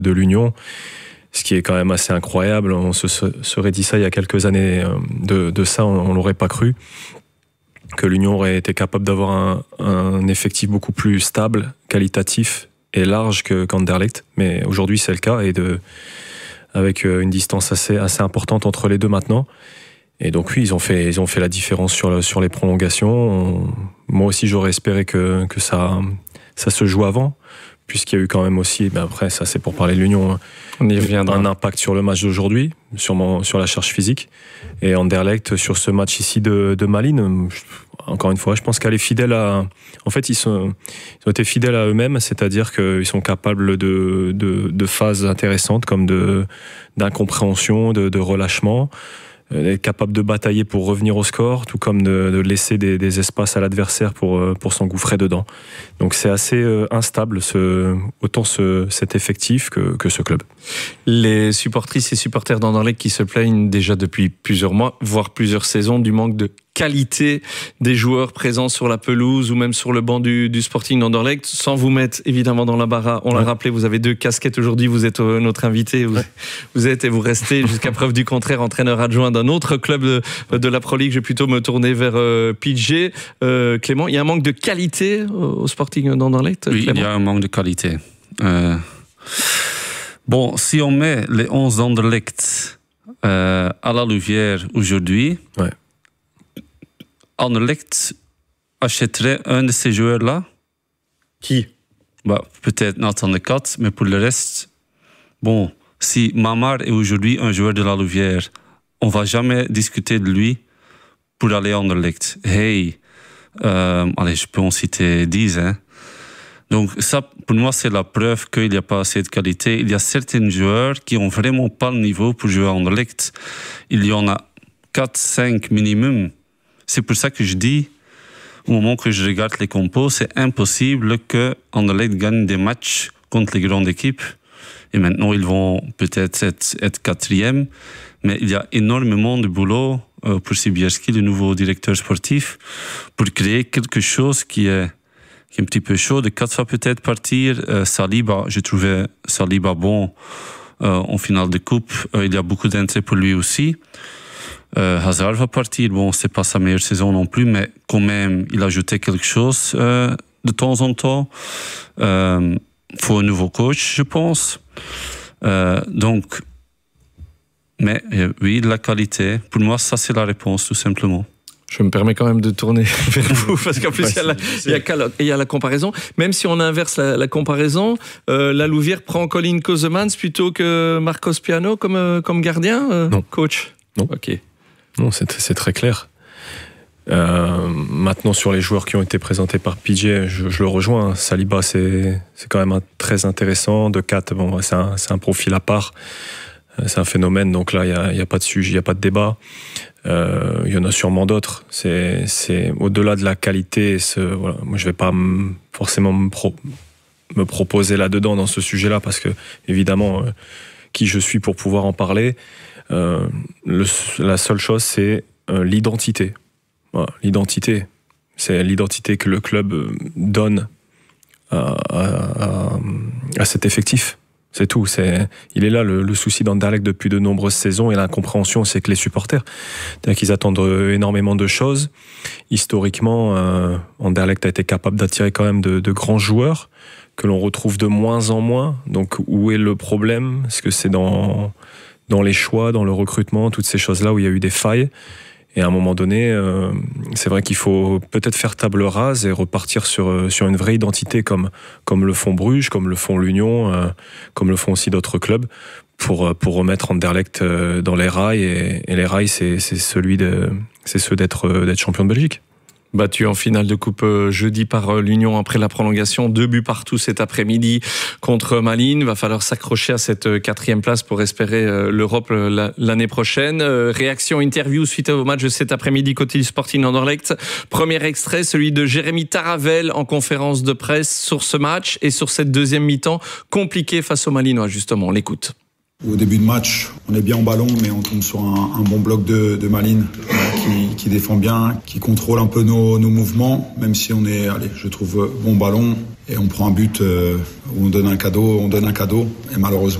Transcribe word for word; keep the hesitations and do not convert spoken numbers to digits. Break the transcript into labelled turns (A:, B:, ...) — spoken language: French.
A: de l'Union, ce qui est quand même assez incroyable. On se serait dit ça il y a quelques années de, de ça, on, on l'aurait pas cru, que l'Union aurait été capable d'avoir un, un effectif beaucoup plus stable, qualitatif et large que qu'Anderlecht. Mais aujourd'hui, c'est le cas, et de, avec une distance assez, assez importante entre les deux maintenant. Et donc oui, ils ont fait, ils ont fait la différence sur, le, sur les prolongations. On, moi aussi, j'aurais espéré que, que ça, ça se joue avant, puisqu'il y a eu quand même aussi, ben après, ça c'est pour parler de l'Union,
B: on y reviendra,
A: un impact sur le match d'aujourd'hui, sur, mon, sur la charge physique. Et Anderlecht, sur ce match ici de, de Malines, encore une fois, je pense qu'elle est fidèle à... En fait, ils, sont, ils ont été fidèles à eux-mêmes, c'est-à-dire qu'ils sont capables de, de, de phases intéressantes, comme de, d'incompréhension, de, de relâchement, être capable de batailler pour revenir au score, tout comme de, de laisser des, des espaces à l'adversaire pour, pour s'engouffrer dedans. Donc c'est assez euh, instable, ce, autant ce, cet effectif que, que ce club.
B: Les supportrices et supporters d'Anderlecht qui se plaignent déjà depuis plusieurs mois, voire plusieurs saisons, du manque de qualité des joueurs présents sur la pelouse ou même sur le banc du, du Sporting d'Anderlecht, sans vous mettre évidemment dans l'embarras. On ouais. l'a rappelé, vous avez deux casquettes aujourd'hui, vous êtes notre invité, vous, ouais. vous êtes et vous restez jusqu'à preuve du contraire entraîneur adjoint d'un autre club de, de la Pro League. Je vais plutôt me tourner vers euh, P G. Euh, Clément, il y a un manque de qualité au, au Sporting d'Anderlecht?
C: Oui,
B: Clément?
C: Il y a un manque de qualité. Euh... Bon, si on met les onze d'Anderlecht euh, à la Louvière aujourd'hui,
A: ouais.
C: Anderlecht achèterait un de ces joueurs-là.
B: Qui?
C: Bah, peut-être Nathan de Cat, mais pour le reste, bon, si Mamar est aujourd'hui un joueur de la Louvière, on ne va jamais discuter de lui pour aller à Anderlecht. Hey, euh, allez, je peux en citer dix, hein. Donc ça, pour moi, c'est la preuve qu'il n'y a pas assez de qualité. Il y a certains joueurs qui n'ont vraiment pas le niveau pour jouer à Anderlecht. Il y en a quatre cinq minimum. C'est pour ça que je dis, au moment que je regarde les compos, c'est impossible que Anderlecht gagne des matchs contre les grandes équipes. Et maintenant, ils vont peut-être être, être quatrième. Mais il y a énormément de boulot euh, pour Sibierski, le nouveau directeur sportif, pour créer quelque chose qui est, qui est un petit peu chaud. De quatre va peut-être partir. Euh, Saliba, je trouvais Saliba bon euh, en finale de coupe. Euh, il y a beaucoup d'intérêt pour lui aussi. Euh, Hazard va partir, bon, c'est pas sa meilleure saison non plus, mais quand même, il a ajouté quelque chose euh, de temps en temps. Il euh, faut un nouveau coach, je pense. Euh, donc, mais euh, oui, de la qualité. Pour moi, ça, c'est la réponse, tout simplement.
B: Je me permets quand même de tourner vers vous, parce qu'en plus, il y, y, y a la comparaison. Même si on inverse la, la comparaison, euh, la Louvière prend Colin Kozemans plutôt que Marcos Piano comme, euh, comme gardien, euh,
A: non.
B: coach?
A: Non.
B: Ok.
A: Non, c'est, c'est très clair. Euh, maintenant, sur les joueurs qui ont été présentés par P J, je, je le rejoins. Saliba, c'est, c'est quand même un, très intéressant. De Cat, bon, c'est un, c'est un profil à part. C'est un phénomène, donc là, il n'y a, y a pas de sujet, il n'y a pas de débat. Euh, il y en a sûrement d'autres. C'est, c'est au-delà de la qualité. Ce, voilà, moi, je ne vais pas m- forcément me, pro, me proposer là-dedans, dans ce sujet-là, parce que, évidemment, euh, qui je suis pour pouvoir en parler. Euh, le, la seule chose, c'est euh, l'identité. Voilà, l'identité. C'est l'identité que le club donne à, à, à, à cet effectif. C'est tout. C'est, il est là le, le souci d'Anderlecht depuis de nombreuses saisons, et l'incompréhension, c'est que les supporters, c'est-à-dire qu'ils attendent énormément de choses. Historiquement, euh, Anderlecht a été capable d'attirer quand même de, de grands joueurs que l'on retrouve de moins en moins. Donc, où est le problème? Est-ce que c'est dans dans les choix, dans le recrutement, toutes ces choses-là où il y a eu des failles? Et à un moment donné, euh, c'est vrai qu'il faut peut-être faire table rase et repartir sur, sur une vraie identité comme, comme le font Bruges, comme le font l'Union, euh, comme le font aussi d'autres clubs, pour, pour remettre Anderlecht dans les rails. Et, et les rails, c'est, c'est, celui de, c'est ceux d'être, d'être champion de Belgique.
B: Battu en finale de coupe jeudi par l'Union après la prolongation, deux buts partout cet après-midi contre Malines. Va falloir s'accrocher à cette quatrième place pour espérer l'Europe l'année prochaine. Réaction, interview suite au match de cet après-midi côté du Sporting Anderlecht. Premier extrait, celui de Jérémy Taravel en conférence de presse sur ce match et sur cette deuxième mi-temps compliquée face aux Malinois, justement. On l'écoute.
D: Au début de match, on est bien en ballon, mais on tombe sur un, un bon bloc de, de Malines qui, qui défend bien, qui contrôle un peu nos, nos mouvements, même si on est, allez, je trouve, bon ballon. Et on prend un but euh, où on donne un cadeau, on donne un cadeau. Et malheureusement,